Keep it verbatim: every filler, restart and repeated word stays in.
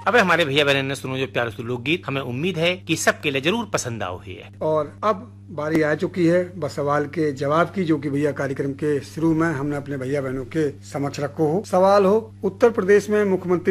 अब हमारे भैया बहन ने सुनो जो प्यारे से लोकगीत, हमें उम्मीद है कि सबके लिए जरूर पसंद आओ है। और अब बारी आ चुकी है बस सवाल के जवाब की, जो कि भैया कार्यक्रम के शुरू में हमने अपने भैया बहनों के समक्ष रखो हो। सवाल हो, उत्तर प्रदेश में मुख्यमंत्री